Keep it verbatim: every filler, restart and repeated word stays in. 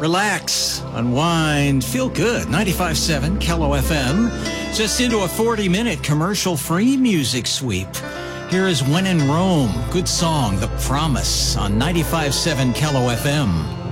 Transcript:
relax, unwind, feel good. ninety-five point seven K L O F M. Just into a forty-minute commercial-free music sweep. Here is When in Rome. Good song, The Promise, on ninety-five point seven K L O F M.